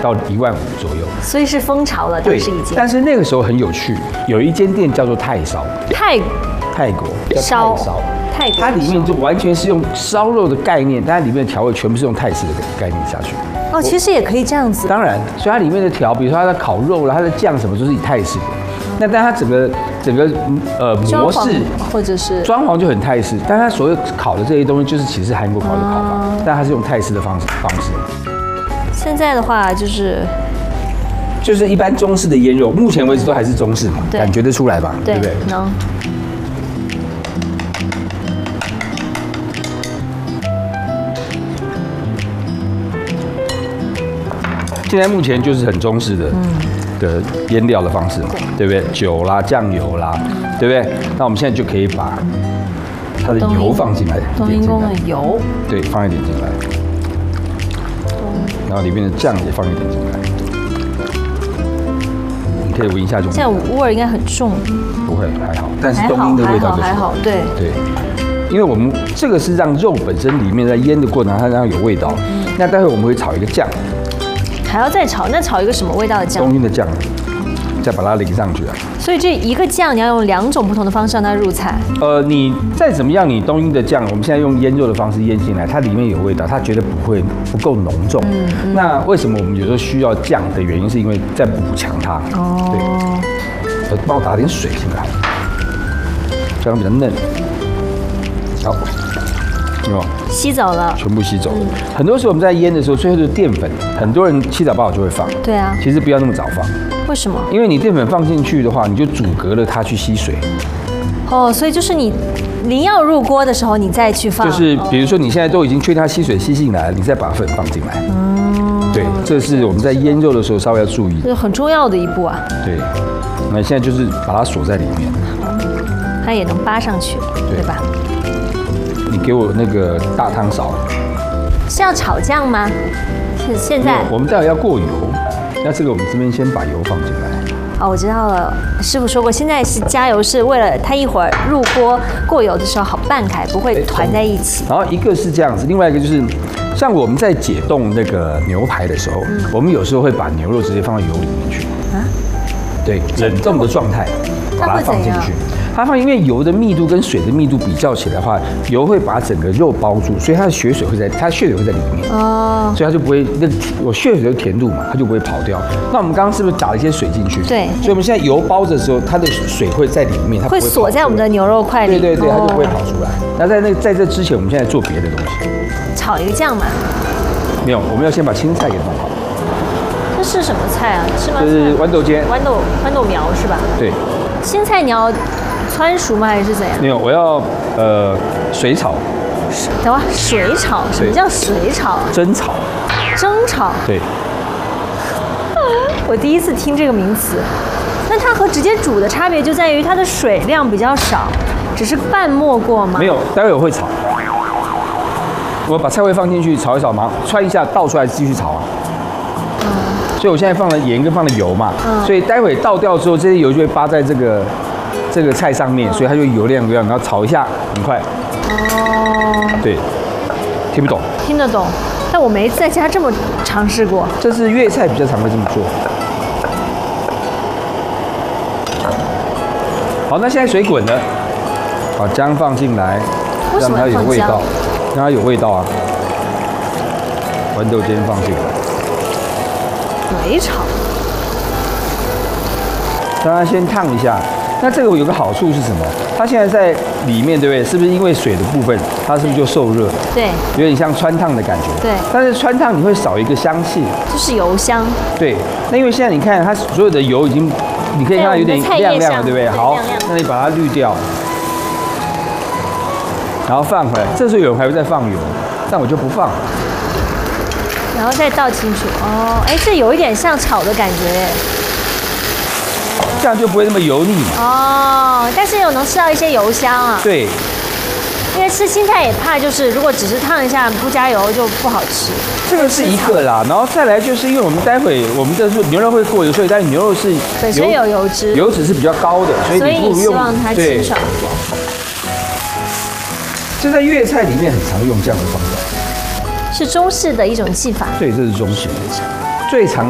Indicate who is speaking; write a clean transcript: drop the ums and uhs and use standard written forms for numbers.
Speaker 1: 到15000左右。
Speaker 2: 所以是风潮了，当时已经。
Speaker 1: 但是那个时候很有趣，有一间店叫做泰烧，泰国叫泰烧，它里面就完全是用烧肉的概念，但它里面的调味全部是用泰式的概念下去。
Speaker 2: 哦，其实也可以这样子。
Speaker 1: 当然，所以它里面的比如说它的烤肉啦，它的酱什么都是以泰式的。那但它整个模式
Speaker 2: 或者是
Speaker 1: 装潢就很泰式，但它所有烤的这些东西就是其实韩国烤的烤法，但它是用泰式的方式。
Speaker 2: 现在的话就是
Speaker 1: 一般中式的腌肉，目前为止都还是中式嘛，感觉得出来吧？对不对？
Speaker 2: 能。
Speaker 1: 现在目前就是很中式的腌料的方式嘛，对不对？酒啦、酱油啦，对不对？那我们现在就可以把它的油放进来，
Speaker 2: 冬阴功的油，
Speaker 1: 对，放一点进来，然后里面的酱也放一点进来，你可以闻一下就。
Speaker 2: 这样味儿应该很重。
Speaker 1: 不会，还好，但是冬阴的味道就
Speaker 2: 还好，对。
Speaker 1: 因为我们这个是让肉本身里面在腌的过程，它让有味道。那待会我们会炒一个酱。
Speaker 2: 还要再炒，那炒一个什么味道的酱？
Speaker 1: 冬阴的酱，再把它淋上去啊。
Speaker 2: 所以这一个酱你要用2种不同的方式让它入菜。
Speaker 1: 你再怎么样，你冬阴的酱，我们现在用腌肉的方式腌进来，它里面有味道，它绝对不够浓重。那为什么我们有时候需要酱的原因，是因为在补强它。哦。对。帮我打点水进来，这样比较嫩。好。有没有
Speaker 2: 吸走了，
Speaker 1: 全部吸走了。很多时候我们在腌的时候，最后的淀粉，很多人7早8早就会放。
Speaker 2: 对啊，
Speaker 1: 其实不要那么早放。
Speaker 2: 为什么？
Speaker 1: 因为你淀粉放进去的话，你就阻隔了它去吸水。
Speaker 2: 哦，所以就是你临要入锅的时候，你再去放。
Speaker 1: 就是比如说你现在都已经确定它吸水吸进来了，你再把粉放进来。对，这是我们在腌肉的时候稍微要注意的。
Speaker 2: 这是很重要的一步啊。
Speaker 1: 对，那现在就是把它锁在里面，
Speaker 2: 它也能扒上去，对吧？
Speaker 1: 你给我那个大汤勺，
Speaker 2: 是要炒酱吗？是现在？
Speaker 1: 我们待会要过油，那这个我们这边先把油放进来。
Speaker 2: 哦，我知道了。师傅说过，现在是加油，是为了它一会儿入锅过油的时候好拌开，不会团在一起。
Speaker 1: 然后一个是这样子，另外一个就是像我们在解冻那个牛排的时候，我们有时候会把牛肉直接放到油里面去。啊？对，冷冻的状态把它放进去。因为油的密度跟水的密度比较起来的话，油会把整个肉包住，所以它的血水会在里面。哦。所以它就不会有血水的甜度嘛，它就不会跑掉。那我们刚刚是不是打了一些水进去？
Speaker 2: 对。
Speaker 1: 所以我们现在油包着的时候，它的水会在里面，它
Speaker 2: 会锁在我们的牛肉块里。
Speaker 1: 对，它就不会跑出来。那在这之前，我们现在做别的东西。
Speaker 2: 炒一个酱嘛？
Speaker 1: 没有，我们要先把青菜给弄好。
Speaker 2: 这是什么菜啊？是吗？
Speaker 1: 这是豌豆尖。
Speaker 2: 豌豆苗是吧？
Speaker 1: 对。
Speaker 2: 青菜你要汆熟吗？还是怎样？
Speaker 1: 没有，我要水炒。
Speaker 2: 等会儿水炒，什么叫水炒？
Speaker 1: 蒸炒。
Speaker 2: 蒸炒。
Speaker 1: 对。
Speaker 2: 我第一次听这个名词。那它和直接煮的差别就在于它的水量比较少，只是拌没过吗？
Speaker 1: 没有，待会我会炒。我把菜会放进去炒一炒嘛，汆一下倒出来继续炒啊。所以我现在放了盐跟放了油嘛，所以待会倒掉之后，这些油就会扒在这个菜上面，所以它就油亮，然后炒一下，很快。哦。对，听不懂？
Speaker 2: 听得懂，但我没在家这么尝试过。
Speaker 1: 这是粤菜比较常会这么做。好，那现在水滚了，把姜放进来，让它有味道，让它有味道啊。豌豆尖放进来。
Speaker 2: 水炒，
Speaker 1: 让它先烫一下。那这个有个好处是什么？它现在在里面，对不对？是不是因为水的部分，它是不是就受热？
Speaker 2: 对，
Speaker 1: 有点像汆烫的感觉。
Speaker 2: 对。
Speaker 1: 但是汆烫你会少一个香气，
Speaker 2: 就是油香。
Speaker 1: 对。那因为现在你看它所有的油已经，你可以看到有点亮亮了，对不对？好，那你把它滤掉，然后放回来。这时候有人还会再放油，但我就不放。
Speaker 2: 然后再倒进去哦，哎，这有一点像炒的感觉耶，
Speaker 1: 这样就不会那么油腻嘛。
Speaker 2: 哦，但是又能吃到一些油香啊。
Speaker 1: 对，
Speaker 2: 因为吃青菜也怕，就是如果只是烫一下不加油就不好吃。
Speaker 1: 这个是一个啦，然后再来就是因为我们待会我们的牛肉会过油，所以但是牛肉是
Speaker 2: 本身有油脂，
Speaker 1: 油脂是比较高的，
Speaker 2: 所以你希望它清爽一点。
Speaker 1: 这在粤菜里面很常用这样的方法。
Speaker 2: 是中式的一种技法。
Speaker 1: 对，这是中式最常